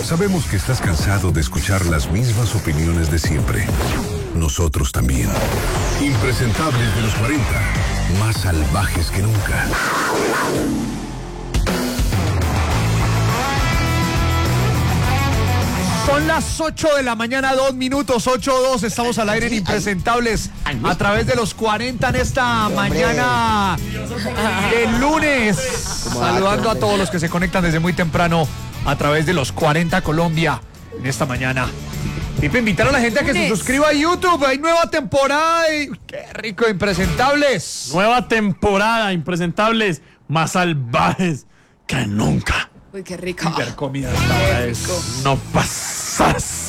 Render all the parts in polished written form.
Sabemos que estás cansado de escuchar las mismas opiniones de siempre. Nosotros también. Impresentables de los 40, más salvajes que nunca. Son las 8 de la mañana, 2 minutos, 8:02. Estamos al aire en Impresentables a través de los 40 en esta mañana del lunes. Saludando a todos los que se conectan desde muy temprano a través de los 40 Colombia en esta mañana. Pipe, invitar a la gente a que se suscriba a YouTube. Hay nueva temporada y qué rico, Impresentables. Nueva temporada, Impresentables, más salvajes que nunca. Uy, qué rico. Comida No pasarás.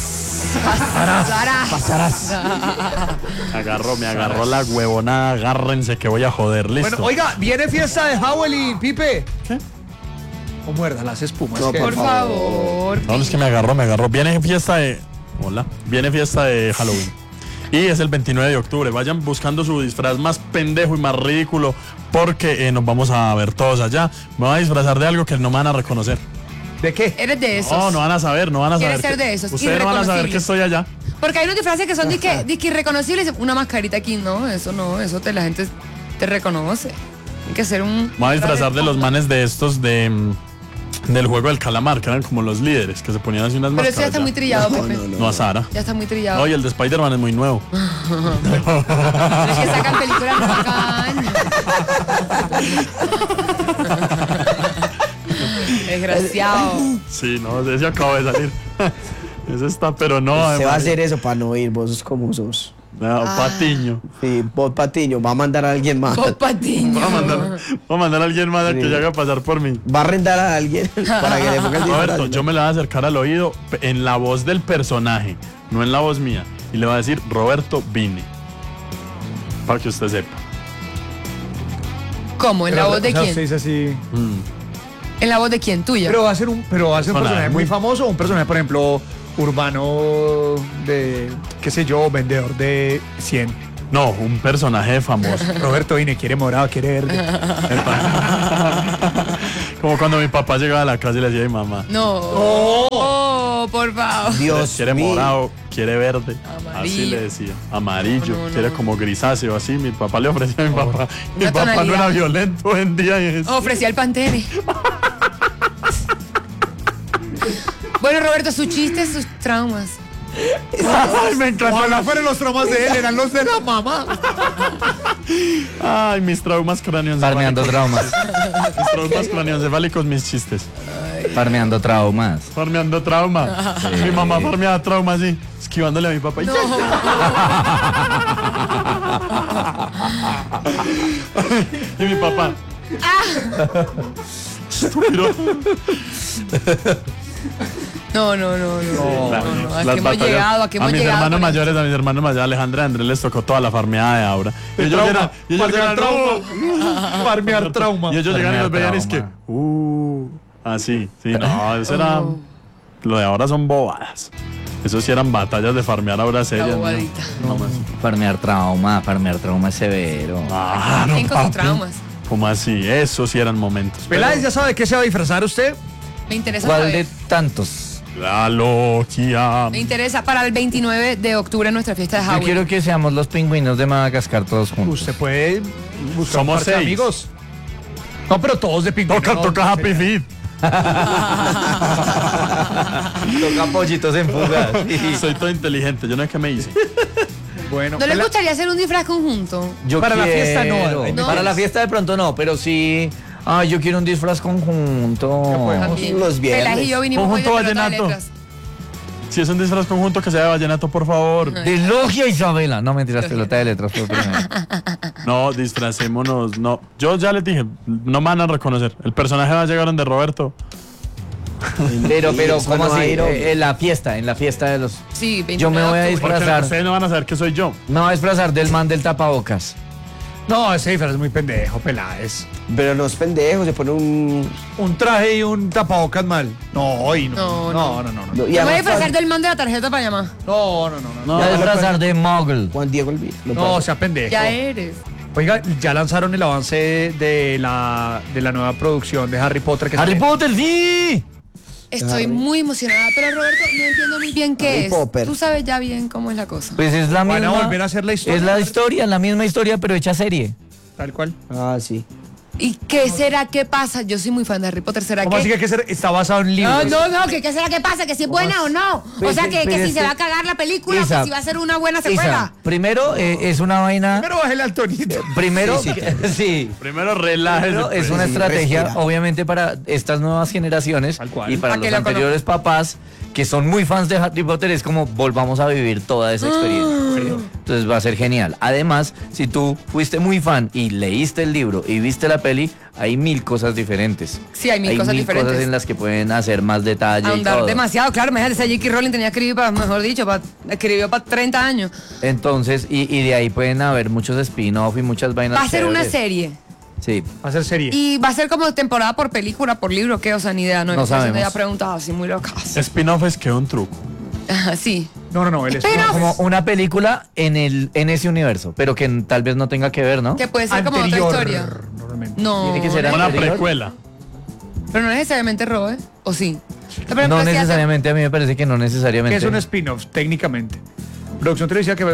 Me agarró la huevonada. Agárrense que voy a joder, listo. Bueno, oiga, viene fiesta de Halloween, Pipe. ¿Qué? O muerda las espumas. No, por favor. No, es que me agarró. Viene fiesta de Halloween. Y es el 29 de octubre. Vayan buscando su disfraz más pendejo y más ridículo, porque nos vamos a ver todos allá. Me voy a disfrazar de algo que no me van a reconocer. ¿De qué? Eres de esos. No van a saber. ¿Quieres ser de esos? Ustedes no van a saber que estoy allá. Porque hay unos disfraces que son disque irreconocibles. Una mascarita aquí, no, la gente te reconoce. Hay que hacer un... Me voy a disfrazar de los manes de estos del juego del calamar, que eran como los líderes, que se ponían así unas máscaras. Pero eso ya está muy trillado, Pepe. No a Sara. Ya está muy trillado. No, y el de Spider-Man es muy nuevo. Pero es que sacan películas bacán. Desgraciado. Sí, no, ese acaba de salir. Ese está, pero no. Se va a hacer eso para no ir, vos sos como sos. No, Patiño. Sí, vos Patiño, va a mandar a alguien más. Vos Patiño. Va a mandar a alguien más que haga pasar por mí. Va a arrendar a alguien para que le ponga el disfraz. Roberto, yo me le voy a acercar al oído en la voz del personaje, no en la voz mía. Y le voy a decir, Roberto, vine. Para que usted sepa. ¿Cómo? ¿En la voz de quién? Se dice así. ¿En la voz de quién? ¿Tuya? Pero va a ser un personaje muy famoso, un personaje, por ejemplo, urbano de, qué sé yo, vendedor de 100. No, un personaje famoso. Roberto vine, quiere morado, quiere verde. Como cuando mi papá llegaba a la casa y le decía a mi mamá. No. Oh, por favor. Dios quiere mío. morado, quiere verde. Amarillo. Así le decía. Amarillo, No. quiere como grisáceo, así. Mi papá le ofrecía a mi papá. Mi Una papá no tonalidad. era violento en día. Y Ofrecía el Pantene. Bueno, Roberto, sus chistes, sus traumas. Ay, me encantó. Ojalá fueran los traumas de él, eran los de la mamá. Ay, mis traumas cráneos. Farmeando traumas. Mis traumas craneoencefálicos, mis chistes. Farmeando traumas. Farmeando trauma. Mi mamá farmeaba trauma así, esquivándole a mi papá. No. Y mi papá. Estúpido. No. ¿A qué hemos llegado? ¿A qué hemos mis llegado? hermanos mayores, a mis hermanos mayores, Alejandra y Andrés, les tocó toda la farmeada de Aura. Y ellos Farmear trauma. Farmear trauma. Y ellos llegan y los veían y es trauma. que, así, sí, no, eso era, lo de ahora son bobadas. Eso sí eran batallas de farmear ahora serias. La ¿no? bobadita. No más. Farmear trauma es severo. Ah, no, Ven con sus papi. traumas. ¿Cómo así? Eso sí eran momentos. Peláez, ¿ya sabe de qué se va a disfrazar usted? Me interesa ¿Cuál saber. de tantos? La loquia. Me interesa para el 29 de octubre nuestra fiesta de Yo Halloween. quiero que seamos los pingüinos de Madagascar todos juntos. Usted puede buscar Somos un par de 6. amigos. No, pero todos de pingüino. Toca Happy Feet. Toca pollitos en fuga. Soy todo inteligente, yo no sé qué me hice. Bueno, ¿No les Pela- gustaría hacer un disfraz conjunto? Yo Para la quiero. fiesta no. No. Para la fiesta de pronto no, pero sí. Ay, yo quiero un disfraz conjunto. También. los viernes. Peláez y yo vinimos hoy Conjunto de Pelota de vallenato. Letras. Si es un disfraz conjunto, que sea de vallenato, por favor. De Logia Isabela. No, mentiras, pelota de letras fue primero. No, disfracémonos. No, yo ya les dije, no me van a reconocer. El personaje va a llegar donde Roberto. Pero, Eso ¿cómo no va a así? ir, hombre. En la fiesta de los... Sí, 29 Yo me voy a de octubre. Porque disfrazar. ustedes no van a saber que soy yo. Me voy a disfrazar del man del tapabocas. No, ese disfraz es muy pendejo, Peláez. Pero no es pendejo, se pone un... Un traje y un tapabocas mal. No, y No, no. no, y Me voy a además disfrazar del man de la tarjeta para llamar. No. Me voy a disfrazar de Mogul. Juan Diego Elvira. No, sea pendejo. Ya eres. Oiga, ya lanzaron el avance de la nueva producción de Harry Potter. Que ¡Harry sale- Potter, sí! Estoy muy emocionada, pero Roberto, no entiendo muy bien qué Harry es. Potter. Tú sabes ya bien cómo es la cosa. Pues es la Van a misma. volver a hacer la historia. Es la historia, la misma historia, pero hecha serie. Tal cual. Ah, sí. ¿Y qué será? ¿Qué pasa? Yo soy muy fan de Harry Potter. ¿Será ¿Cómo así que...? que está basado en libros? No, que qué será que pasa, que si es buena o no. O Pues sea, sí, que pero si es se que- va a cagar la película, Isa, o que si va a ser una buena secuela. Isa, primero es una vaina. Primero bájale al tonito. Primero, sí. Primero relájese. Primero, es una Sí, estrategia, respira. obviamente, para estas nuevas generaciones Tal cual. y para Para que los lo anteriores papás que son muy fans de Harry Potter. Es como volvamos a vivir toda esa experiencia. Entonces va a ser genial. Además, si tú fuiste muy fan y leíste el libro y viste la peli, hay 1000 cosas diferentes. Sí, hay mil cosas diferentes. cosas en las que pueden hacer más detalle y Ahondar todo. demasiado, claro. Imagínate, esa J.K. Rowling tenía que escribir para, mejor dicho, escribió para 30 años. Entonces, y de ahí pueden haber muchos spin-off y muchas vainas Va a ser una chéveres. serie. Sí. Va a ser serie. Y va a ser como temporada por película, por libro, ¿qué? O sea, ni idea. No, No estoy haciendo sabemos. ya preguntado así muy locas. Spin-off es que un truco. Sí. No, él es Pero- Como una película en ese universo, pero que tal vez no tenga que ver, ¿no? Que puede ser como otra anterior, historia. normalmente. No. Tiene que ser Una anterior. precuela. Pero no necesariamente Roe, ¿o sí? Por ejemplo, No si hace- necesariamente, a mí me parece que no Que necesariamente. es un spin-off, técnicamente. Producción televisiva que...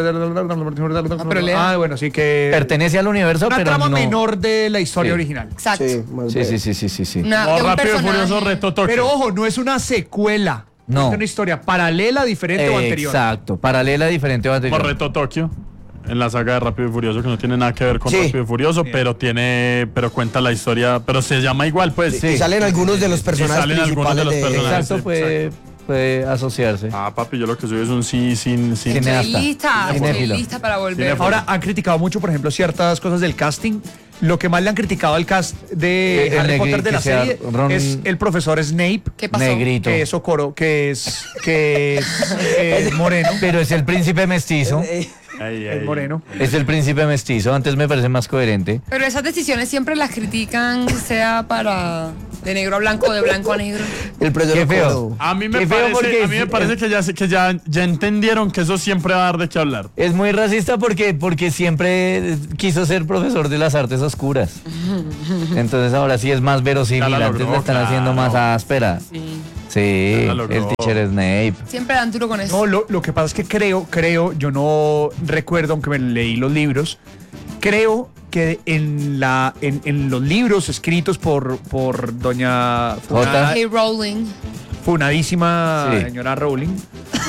pero lea. Ah, bueno, sí que... Pertenece al universo, Una pero trama no. menor de la historia Sí. original. Exacto. Sí, más Sí, breve. sí. Una, No, de un Rápido y personaje. Furioso Reto Tokio. Pero ojo, no es una secuela. No. Es una historia paralela, diferente o anterior. Exacto, paralela, diferente o Como anterior. Reto Tokio. En la saga de Rápido y Furioso, que no tiene nada que ver con Sí. Rápido y Furioso, pero cuenta la historia, pero se llama igual, pues. Y salen algunos de los personajes salen algunos principales de los personajes. Exacto, puede asociarse. Ah, papi, yo lo que soy es un sí sin. Cineasta. Estoy lista, estoy Cinéfilo. lista para volver. Cinéfilo. Ahora han criticado mucho, por ejemplo, ciertas cosas del casting. Lo que más le han criticado al cast de El Harry Potter de que la sea serie Ron- es el profesor Snape, ¿Qué pasó? Negrito. que es Socorro, que es moreno. Pero es el príncipe mestizo. Ay, Es moreno. Es el príncipe mestizo. Antes me parece más coherente. Pero esas decisiones siempre las critican, sea para de negro a blanco o de blanco a negro. El profesor Qué feo. Córdoba. A mí me Qué feo parece, porque a mí me parece que ya entendieron que eso siempre va a dar de qué hablar. Es muy racista porque siempre quiso ser profesor de las artes oscuras. Entonces ahora sí es más verosímil. Ya la Antes logró, la están haciendo claro. más áspera. Sí. Sí, Ya la logró. el teacher Snape. Siempre dan duro con eso. No, lo que pasa es que creo, yo no recuerdo, aunque me leí los libros, creo que en los libros escritos por doña Jota. Hey, Rowling. funadísima Sí. señora Rowling,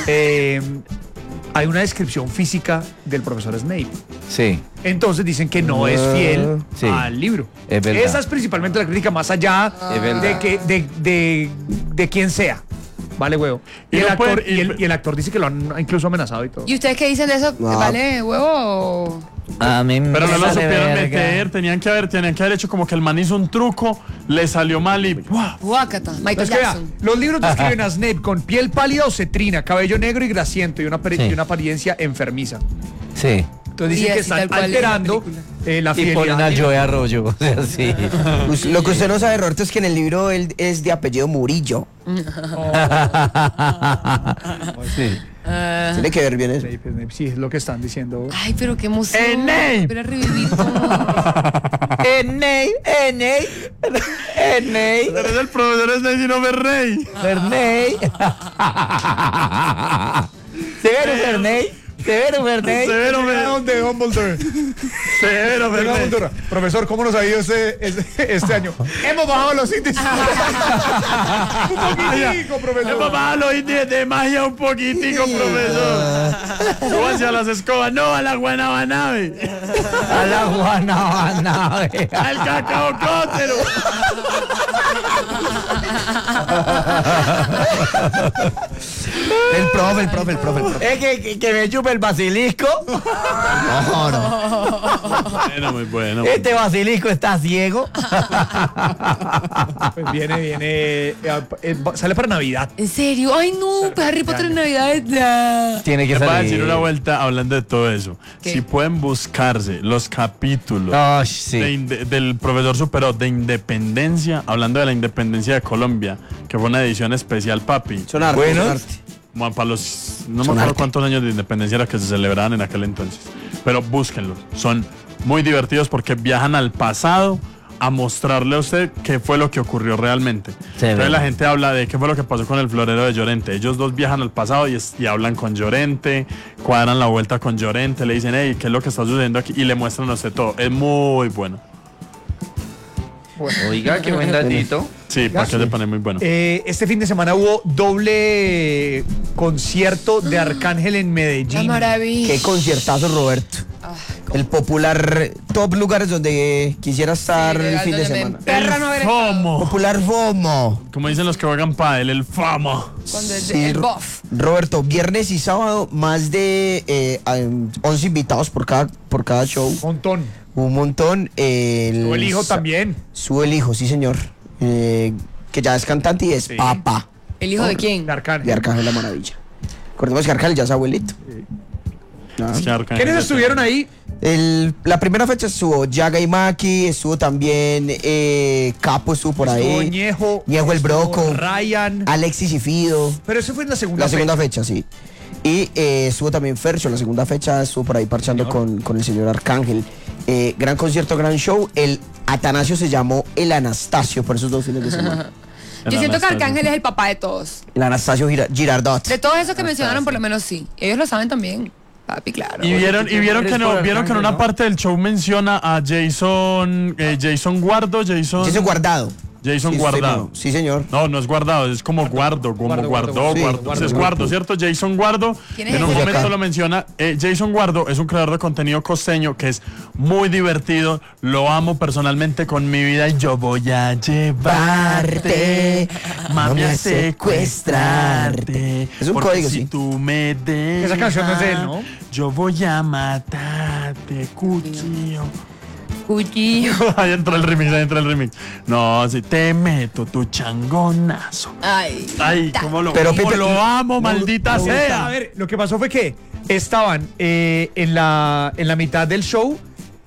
hay una descripción física del profesor Snape. Sí. Entonces dicen que no es fiel Sí. al libro. Es verdad. Esa es principalmente la crítica, más allá Es verdad. de quién sea. Vale, huevo. Y, Y el no actor, pueden- y el actor dice que lo han incluso amenazado y todo. ¿Y ustedes qué dicen de eso? No. ¿Vale, huevo o...? A mí me Pero no lo vale supieron verga. meter, tenían que haber hecho como que el man hizo un truco, le salió mal y ¡buah! Guácata, Michael Es que vea, Jackson. los libros describen a Snape con piel pálida o cetrina, cabello negro y grasiento y una, Sí. y una apariencia enfermiza. Sí. Entonces Y dicen que así están tal cual en la alterando la Y ponen fidelidad. al Joe Arroyo. O sea, sí. Lo que usted no sabe, Roberto, es que en el libro él es de apellido Murillo. Sí. Tiene que ver bien eso. Snape, sí, es lo que están diciendo. Ay, pero qué emoción. Snape. Espera revivir todo. Snape. Eres el profesor Snape y no Berrey. Ferney. Severo Ferney. Severo Ferney. Severo Berrey. de Dumbledore. Severo De Berrey. Dumbledore. Profesor, ¿cómo nos ha ido este año? Hemos bajado los índices. Un poquitico, profesor. Hemos bajado los índices de magia un poquitico, profesor. Súbanse a las escobas, no a la guanabanave. A la Guanabana. Al cacao cótero. El profe. Es que me chupe el basilisco. Bueno, muy bueno. Este basilisco está ciego. Pues viene, sale para Navidad. ¿En serio? Ay, no, pues Harry Potter en Navidad es ya. Tiene que Les voy a decir salir. una vuelta hablando de todo eso. ¿Qué? Si pueden buscarse los capítulos Oh, sí. del profesor Superó de Independencia, hablando de la independencia de Colombia, que fue una edición especial, papi. Son arte, Buenos. son arte. Como para los, no me Son acuerdo arte. cuántos años de independencia era que se celebraban en aquel entonces. Pero búsquenlos. Son muy divertidos porque viajan al pasado a mostrarle a usted qué fue lo que ocurrió realmente. Entonces la gente habla de qué fue lo que pasó con el florero de Llorente. Ellos dos viajan al pasado y hablan con Llorente, cuadran la vuelta con Llorente, le dicen, hey, ¿qué es lo que está sucediendo aquí? Y le muestran a usted todo. Es muy bueno. Oiga, qué buen datito. Sí, para que se pone muy bueno. Este fin de semana hubo doble concierto de Arcángel en La Medellín. maravilla. Qué conciertazo, Roberto. El popular top lugares donde quisiera estar el fin de semana. Perra no haber estado. FOMO. Popular FOMO. Como dicen los que juegan pádel, el FOMO. Cuando el, Sí, el buff. Roberto, viernes y sábado más de 11 invitados por cada show. Un montón. Su el hijo también. Su el hijo, sí señor. Que ya es cantante y es papá ¿El hijo de quién? De Arcángel. de Arcángel La Maravilla. Recordemos que Arcángel ya es abuelito. Es que Arcángel ¿Quiénes estuvieron ahí? La primera fecha estuvo Yaga y Maki, estuvo también Capo, estuvo por Estuvo ahí. Ñejo el estuvo Broco, Ryan. Alexis y Fido. Pero eso fue en la segunda La segunda fecha, sí. Y estuvo también Fercho, la segunda fecha estuvo por ahí parchando con el señor Arcángel. Gran concierto, gran show. El Atanasio se llamó el Anastasio por esos 2 fines de semana. Yo siento que Arcángel es el papá de todos. El Anastasio Girardot. De todos esos que mencionaron, por lo menos sí. Ellos lo saben también. Papi, claro. Y vieron que en una parte del show menciona a Jason Guardo, Jason Guardado. Jason Sí, Guardado. Sí, señor. No, no es Guardado, es como Guardo, Guardó. Sí, Es Guardo, ¿cierto? Jason Guardo. ¿Quién es En un ese? momento Acá. lo menciona. Jason Guardo es un creador de contenido costeño que es muy divertido. Lo amo personalmente con mi vida y yo voy a llevarte, mami, a secuestrarte. Es un porque código, si sí. tú me dejas, Esa canción no es de él, ¿no? yo voy a matarte, cuchillo. Cuchillo. Ahí entró el remix. No, si te meto tu changonazo. Ay. Ay, cómo lo Pero, cómo Pipe, lo amo, maldita A sea. ver, lo que pasó fue que estaban en la mitad del show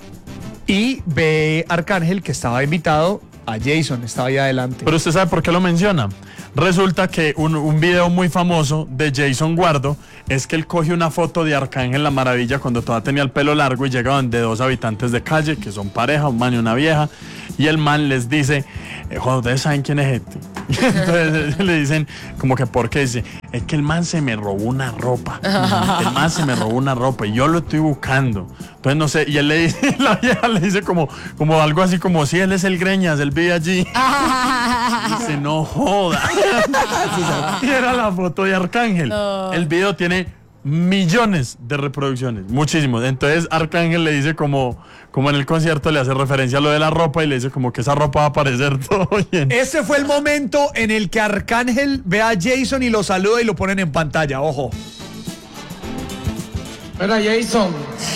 y ve Arcángel que estaba invitado a Jason, estaba ahí adelante. Pero usted sabe por qué lo menciona. Resulta que un video muy famoso de Jason Guardo es que él coge una foto de Arcángel La Maravilla cuando todavía tenía el pelo largo y llega donde 2 habitantes de calle, que son pareja, un man y una vieja, y el man les dice, joder, ¿ustedes saben quién es este? Entonces le dicen, como que ¿por qué? Dice, es que el man se me robó una ropa. El man se me robó una ropa y yo lo estoy buscando. Entonces no sé, y él le dice, la vieja le dice como algo así como, sí, él es el Greñas, él vive allí. Dice, no joda. Y era la foto de Arcángel. El video tiene millones de reproducciones, muchísimos. Entonces Arcángel le dice como en el concierto le hace referencia a lo de la ropa y le dice como que esa ropa va a aparecer todo bien. Ese fue el momento en el que Arcángel ve a Jason y lo saluda y lo ponen en pantalla, ojo. Mira, Jason,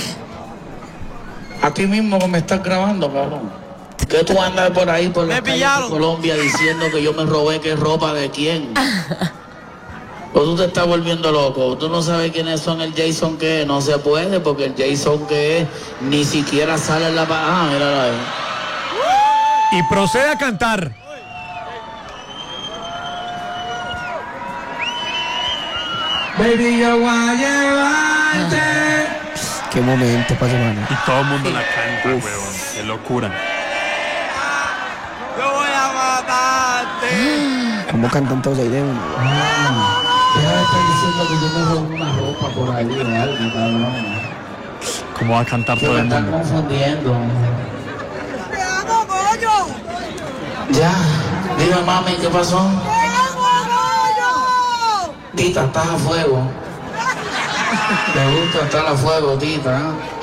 a ti mismo que me estás grabando, cabrón. ¿Qué tú andas por ahí, por las calles de Colombia, diciendo que yo me robé qué ropa de quién? O tú te estás volviendo loco. Tú no sabes quiénes son el Jason que es. No se puede, porque el Jason que es ni siquiera sale en la... míralo ahí. Y procede a cantar. Baby, yo voy a llevarte. Qué momento para semana. Y todo el mundo la canta, huevón. Qué locura. ¿Cómo cantan todos ahí de uno? Deja de estar diciendo que yo me robé una ropa por ahí o algo, cabrón. ¿Cómo va a cantar Que todo me el están mundo? confundiendo. Ya, dime mami, ¿qué pasó? Tita, estás a fuego. Te gusta estar a fuego, Tita.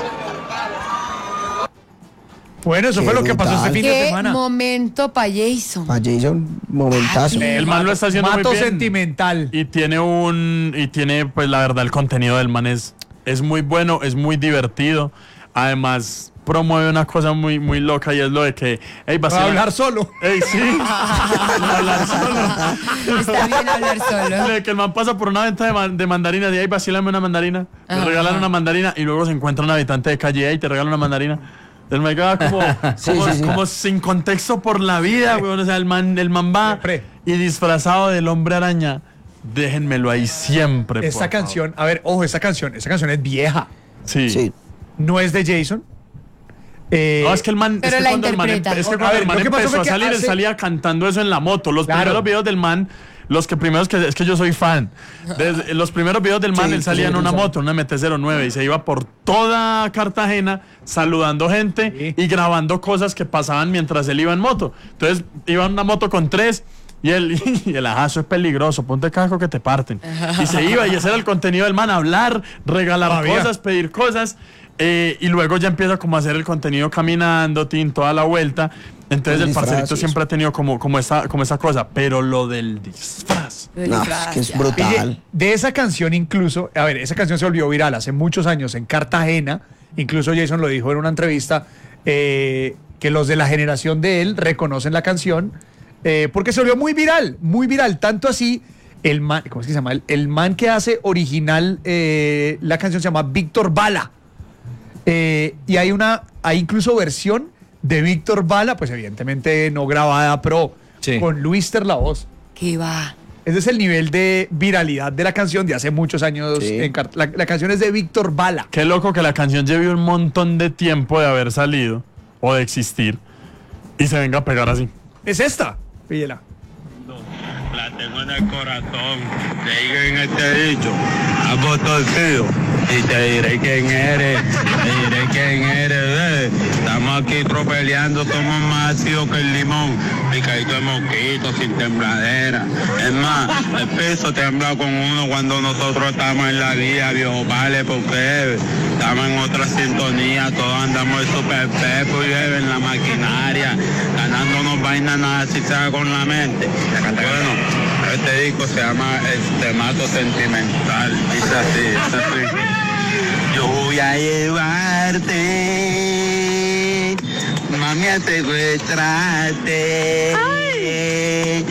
Bueno, eso Qué fue lo que pasó este brutal. fin de Qué semana. momento para Jason. A Jason, momentazo. El man lo está haciendo muy Mato bien. sentimental. Y tiene pues la verdad el contenido del man es muy bueno, es muy divertido. Además promueve una cosa muy muy loca y es lo de que Va a hablar solo. sí. Hablar solo. Está bien hablar solo. De que el man pasa por una venta de mandarinas y ahí vacílame una mandarina, te Ajá. regalan una mandarina y luego se encuentra un habitante de calle y ahí te regalan una mandarina. El man queda como sin contexto por la vida, weón. O sea, el man va Siempre. y disfrazado del hombre araña. Déjenmelo ahí siempre. Esta por canción, a ver, ojo, esta canción es vieja. favor. Sí. Sí. No es de Jason. No, es que el man, Pero es que la cuando el man, interpreta. es que cuando el man lo que pasó empezó fue a que salir, él hace- salía cantando eso en la moto. Los Claro. primeros videos del man, los que yo soy fan. Desde los primeros videos del man, Sí, él salía sí, en una sí. moto, una MT-09, y se iba por toda Cartagena saludando gente y grabando cosas que pasaban mientras él iba en moto. Entonces, iba en una moto con 3. Y el ajazo es peligroso, ponte casco que te parten. Y se iba, y ese era el contenido del man, hablar, regalar Todavía. cosas, pedir cosas. Y luego ya empieza como a hacer el contenido caminando, toda la vuelta. Entonces Con el parcerito disfraces. siempre ha tenido como esa cosa. Pero lo del disfraz. No, es que es Ya. brutal. Oye, de esa canción incluso, a ver, esa canción se volvió viral hace muchos años en Cartagena, incluso Jason lo dijo en una entrevista, que los de la generación de él reconocen la canción, porque se volvió muy viral, tanto así, el man, ¿cómo es que se llama? El man que hace original, la canción se llama Víctor Bala, y hay incluso versión de Víctor Bala, pues evidentemente no grabada, pero Sí. con Luister la voz. ¿Qué va? Ese es el nivel de viralidad de la canción de hace muchos años. Sí. La canción es de Víctor Bala. Qué loco que la canción lleve un montón de tiempo de haber salido o de existir y se venga a pegar así. Es esta. Pídela. La tengo en el corazón. Te en este dicho, hago torcido y te diré quién eres. Estamos aquí tropeleando, somos más ácidos que el limón. Picadito de mosquito, sin tembladera. Es más, el piso tembla con uno cuando nosotros estamos en la vía, viejo, vale, porque estamos en otra sintonía, todos andamos de super pepo y en la maquinaria, ganándonos vainas nada si sea con la mente. Bueno, este disco se llama El Temato Sentimental, dice así. Yo voy a llevarte, mami, a secuestrarte.